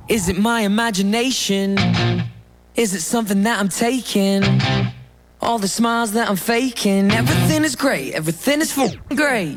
Is it my imagination? Is it something that I'm taking? All the smiles that I'm faking, everything is great, everything is great.